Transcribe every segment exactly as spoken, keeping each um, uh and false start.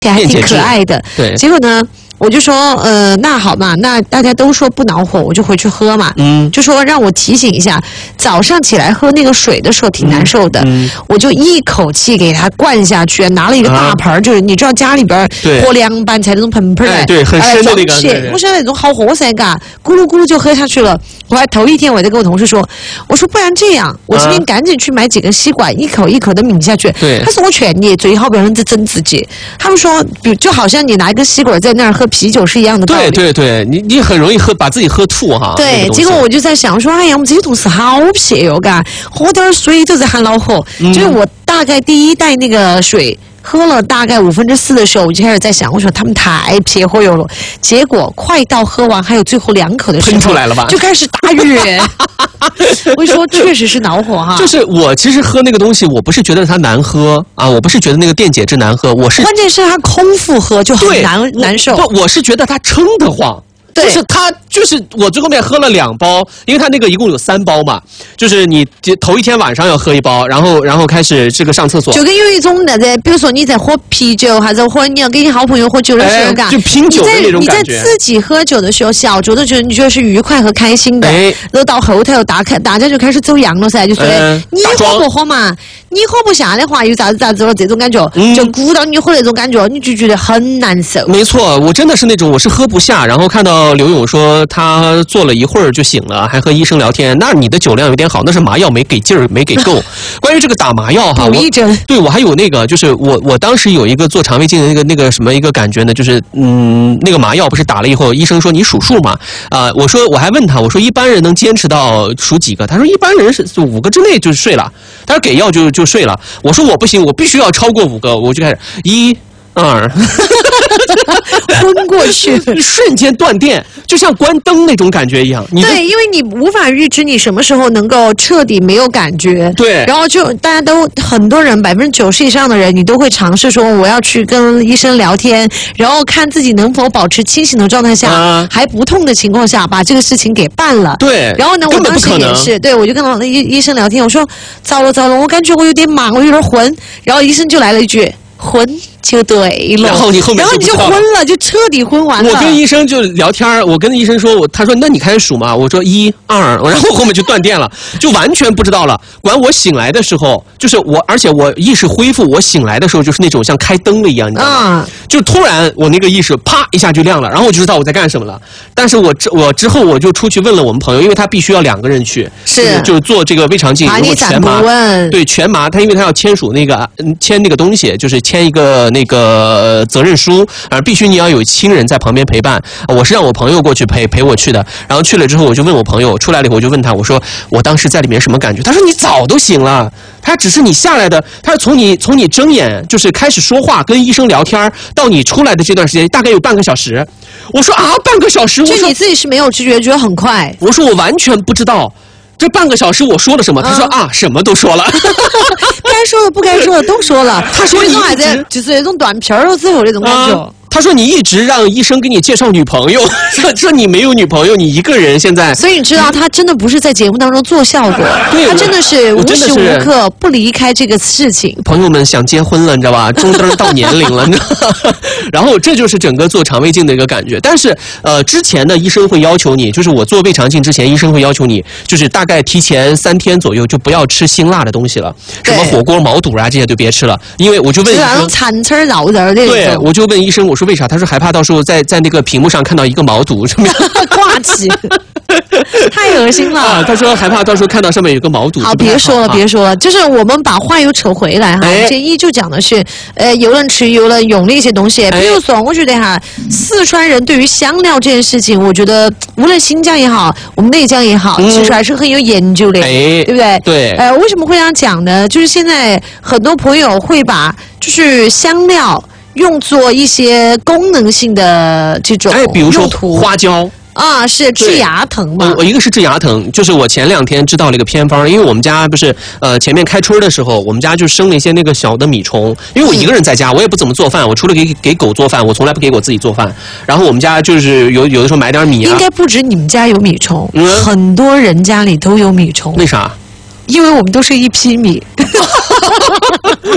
还挺可爱的。 对， 结果呢？我就说，呃，那好嘛，那大家都说不恼火，我就回去喝嘛。嗯，就说让我提醒一下，早上起来喝那个水的时候挺难受的。嗯，我就一口气给它灌下去，拿了一个大盆、啊，就是你知道家里边喝凉拌菜那种盆盆的、哎， 对，很深的那个。 呃、我想那种好活塞嘎，咕噜咕噜就喝下去了。我还头一天我在跟我同事说，我说不然这样，我今天赶紧去买几根吸管，一口一口的抿下去。 对， 他说我劝你最好不要是真自己。他们说，比就好像你拿一根吸管在那儿喝啤酒是一样的道理。 对对对，你你很容易喝把自己喝吐哈。 对，结果我就在想说，哎呀，我们这些同事好撇哟，嘎，喝点水都在喊恼火。嗯、就是我大概第一袋那个水。喝了大概五分之四的时候，我就开始在想，我说他们太撇火油了。结果快到喝完还有最后两口的时候， 喷出来了吧？ 就开始打哕。我说确实是恼火哈。 就是我其实喝那个东西，我不是觉得它难喝啊，我不是觉得那个电解质难喝，我是关键是它空腹喝就很难难受。 不，我是觉得它撑得慌。就是他，就是我最后面喝了两包，因为他那个一共有三包嘛，就是你头一天晚上要喝一包，然后然后开始这个上厕所， 就跟有一种那个，比如说你在喝啤酒，还是或者你要跟你好朋友喝酒的时候， 哎、就拼酒的那种感觉。 你在自己喝酒的时候，小酌的时候，你觉得是愉快和开心的，哎、然后到后头大开大家就开始走样了噻，就说、哎、你喝不喝嘛？你喝不下的话，有啥子咋子了？这种感觉，嗯、就鼓捣你喝那种感觉，你就觉得很难受。 没错，我真的是那种我是喝不下，然后看到。刘勇说他坐了一会儿就醒了，还和医生聊天。那你的酒量有点好，那是麻药没给劲儿，没给够。关于这个打麻药哈， 补一针。 对我还有那个，就是我我当时有一个做肠胃镜的那个那个什么一个感觉呢，就是嗯，那个麻药不是打了以后，医生说你数数嘛啊、呃，我说我还问他，我说一般人能坚持到数几个？他说一般人是五个之内就睡了。他说给药就就睡了。我说我不行，我必须要超过五个，我就开始一。二， 昏过去， 瞬间断电，就像关灯那种感觉一样。你对，因为你无法预知你什么时候能够彻底没有感觉。 对， 然后就大家都很多人百分之九十以上的人，你都会尝试说我要去跟医生聊天，然后看自己能否保持清醒的状态下，啊、还不痛的情况下把这个事情给办了。 对， 然后呢，我当时也是，对我就跟医医生聊天，我说糟了糟了，我感觉我有点忙，我有点昏。然后医生就来了一句。昏就对了， 然后你后面然后你就昏了，就彻底昏完了。 我跟医生就聊天，我跟医生说，我他说那你开始数嘛，我说一二，然后后面就断电了，就完全不知道了。管我醒来的时候，就是我，而且我意识恢复，我醒来的时候就是那种像开灯了一样，你知道吗？嗯、就突然我那个意识啪一下就亮了，然后我就知道我在干什么了。但是我之我之后我就出去问了我们朋友，因为他必须要两个人去， 是就做这个胃肠镜，如果全麻，对全麻，他因为他要签署那个签那个东西，就是。签一个那个责任书，啊，必须你要有亲人在旁边陪伴。我是让我朋友过去陪陪我去的，然后去了之后，我就问我朋友，出来了以后我就问他，我说我当时在里面什么感觉？他说你早都醒了，他只是你下来的，他从你从你睁眼就是开始说话跟医生聊天到你出来的这段时间，大概有半个小时。我说啊，半个小时，我说就你自己是没有知觉，觉得很快。 我说我完全不知道。这半个小时我说了什么？他说啊，什么都说了， 该说的不该说的都说了。 他说你还在就是那种断片儿了之后那种感觉。 啊他说你一直让医生给你介绍女朋友，说说你没有女朋友，你一个人现在。 所以你知道他真的不是在节目当中做效果， 对， 他真的是无时无刻不离开这个事情。 朋友们想结婚了，你知道吧？中登到年龄了，然后这就是整个做肠胃镜的一个感觉。但是呃，之前呢，医生会要求你，就是我做胃肠镜之前，医生会要求你，就是大概提前三天左右就不要吃辛辣的东西了，什么火锅、毛肚啊这些就别吃了，因为我就问医生， 馋吃绕人的。 对，我就问医生，我说为啥？他说害怕到时候在在那个屏幕上看到一个毛肚什么挂起，太恶心了啊！他说害怕到时候看到上面有个毛肚。 好，别说了，别说了，就是我们把话又扯回来哈。 哎、 这依旧讲的是，呃，有人吃，有人用的一些东西。比如说，我觉得哈，四川人对于香料这件事情，我觉得无论新疆也好，我们内江也好，嗯、其实还是很有研究的， 哎、 对不对？ 对。 呃，为什么会这样讲呢？就是现在很多朋友会把就是香料。用作一些功能性的这种哎，比如说花椒啊，是治牙疼嘛？ 我一个是治牙疼，就是我前两天知道了一个偏方，因为我们家不是呃前面开春的时候，我们家就生了一些那个小的米虫，因为我一个人在家，我也不怎么做饭，我除了给给狗做饭，我从来不给我自己做饭。然后我们家就是有有的时候买点米啊。 应该不止你们家有米虫，嗯、很多人家里都有米虫。 为啥？ 因为我们都是一批米。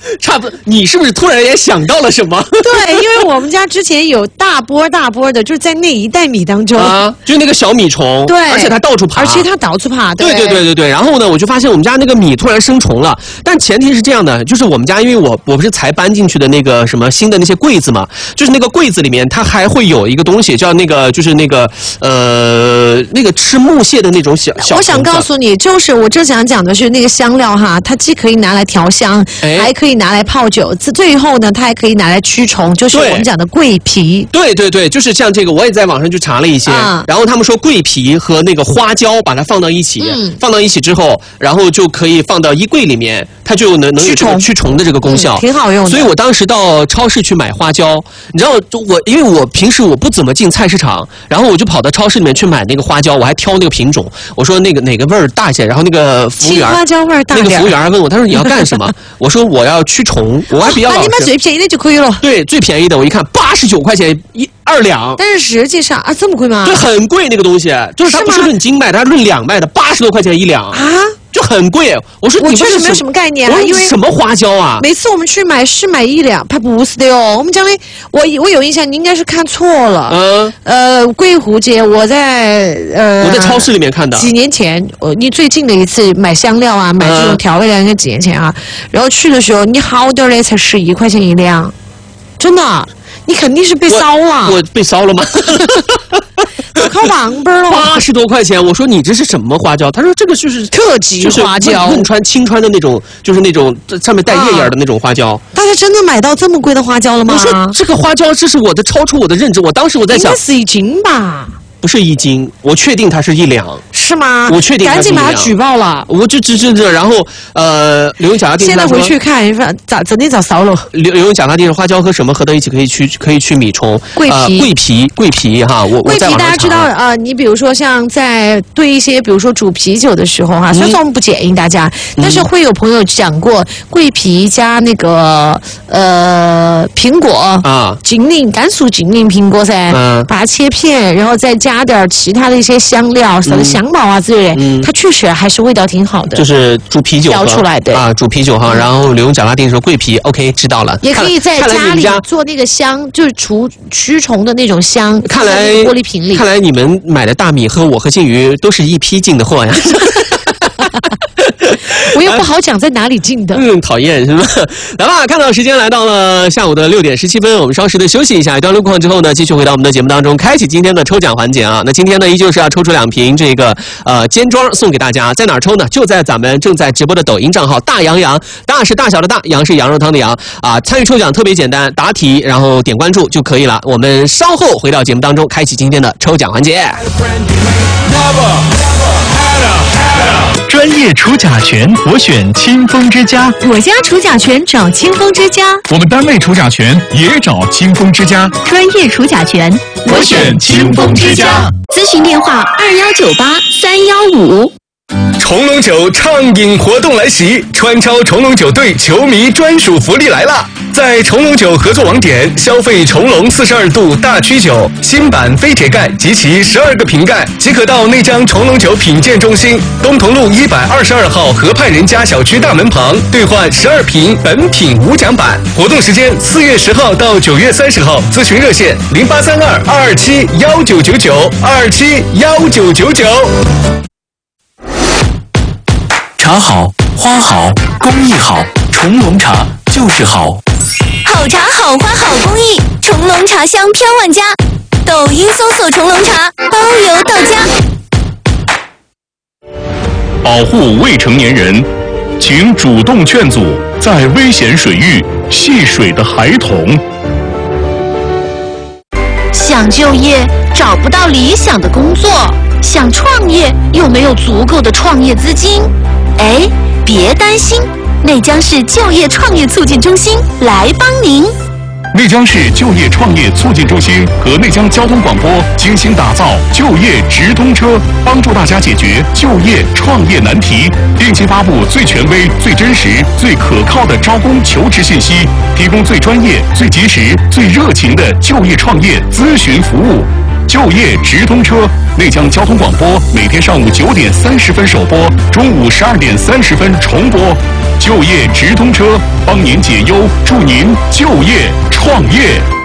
差不多，你是不是突然也想到了什么？ 对，因为我们家之前有大波大波的，就是在那一袋米当中啊，就是那个小米虫， 对， 而且它到处爬， 而且它到处爬， 对对对对对。然后呢，我就发现我们家那个米突然生虫了，但前提是这样的，就是我们家因为我我不是才搬进去的那个什么新的那些柜子嘛，就是那个柜子里面它还会有一个东西叫那个就是那个呃那个吃木屑的那种小小。 我想告诉你，就是我正想讲的是那个香料哈，它既可以拿来调香，哎、还可以拿来泡酒，最后呢，它还可以拿来驱虫，就是我们讲的桂皮。 对对对，就是像这个，我也在网上去查了一些，啊、然后他们说桂皮和那个花椒把它放到一起，嗯、放到一起之后，然后就可以放到衣柜里面，它就能能有这个驱虫的这个功效， 嗯，挺好用的。 所以我当时到超市去买花椒，你知道，我因为我平时我不怎么进菜市场，然后我就跑到超市里面去买那个花椒，我还挑那个品种，我说那个哪个味儿大一些，然后那个服务员花椒味儿大那个服务员问我，他说你要干什么？我说我要驱虫，我还比较老实。 啊，你买最便宜的就可以了。 对，最便宜的，我一看八十九块钱一二两。 但是实际上啊，这么贵吗？ 对，很贵那个东西，就是它不是论斤卖的，它论两卖的，八十多块钱一两啊。就很贵，我说我你确实没有什么概念啊， 因为什么花椒啊？ 每次我们去买是买一两，它不是的哟。我们讲的，我我有印象，你应该是看错了。嗯，呃，桂湖街，我在呃， 我在超市里面看的。 几年前，我你最近的一次买香料啊，买这种调味料，应该几年前啊。然后去的时候，你好点嘞，才十一块钱一两，真的，你肯定是被骚了。 我被骚了吗？ 靠网本了， 八十多块钱！我说你这是什么花椒？他说这个就是特级花椒， 汶川、青川的那种，就是那种上面带叶叶的那种花椒。啊、 大家真的买到这么贵的花椒了吗？ 我说这个花椒，这是我的超出我的认知。我当时我在想， 应该是一斤吧？ 不是一斤，我确定它是一两。 是吗？ 我确定赶紧把它举报了。 我就这这这，然后呃，刘永讲他现在回去看，咋整天找骚了。 刘刘永讲他电视花椒和什么合到一起可以去可以去米虫。 桂皮， 呃、桂皮，桂皮哈，我桂皮大家知道啊、呃，你比如说像在对一些比如说煮啤酒的时候哈，虽然说我们不建议大家，嗯、但是会有朋友讲过桂皮加那个呃苹果啊，金陵甘肃金陵苹果噻，嗯、把它切片，然后再加点其他的一些香料，什么香茅啊之类的。嗯它确实还是味道挺好的， 就是煮啤酒调出来的啊，煮啤酒哈。然后刘永讲他定说桂皮 ，OK， 知道了。 也可以在家里做那个香，就是除驱虫的那种香。 看来玻璃瓶里， 看来你们买的大米和我和靖宇都是一批进的货呀。 我又不好讲在哪里进的， 嗯，讨厌是吧？来吧，看到时间来到了下午的六点十七分，我们稍事的休息一下，一段路况之后呢，继续回到我们的节目当中，开启今天的抽奖环节啊。那今天呢，依旧是要抽出两瓶这个呃尖庄送给大家，在哪儿抽呢？就在咱们正在直播的抖音账号大洋洋，大是大小的大，洋是羊肉汤的羊啊。参与抽奖特别简单，答题然后点关注就可以了。我们稍后回到节目当中，开启今天的抽奖环节。 专业除甲醛，我选清风之家。 我家除甲醛找清风之家。 我们单位除甲醛也找清风之家。 专业除甲醛， 我选清风之家。 咨询电话二幺九八三幺五。 重龙酒畅饮活动来袭，川超重龙酒队球迷专属福利来了！在重龙酒合作网点消费重龙四十二度大曲酒新版飞铁盖及其十二个瓶盖，即可到内江重龙酒品鉴中心东同路一百二十二号河畔人家小区大门旁兑换十二瓶本品无奖版。活动时间四月十号到九月三十号，咨询热线零八三二二二七幺九九九二二七幺九九九。茶好，花好，工艺好，重龙茶就是好。 好茶好花好工艺，重龙茶香飘万家。抖音搜索重龙茶，包邮到家。 保护未成年人，请主动劝阻在危险水域戏水的孩童。 想就业找不到理想的工作，想创业又没有足够的创业资金。哎，别担心，内江市就业创业促进中心来帮您。 内江市就业创业促进中心和内江交通广播精心打造就业直通车，帮助大家解决就业创业难题，定期发布最权威、最真实、最可靠的招工求职信息，提供最专业、最及时、最热情的就业创业咨询服务。 就业直通车，内江交通广播每天上午九点三十分首播，中午十二点三十分重播。就业直通车，帮您解忧，助您就业创业。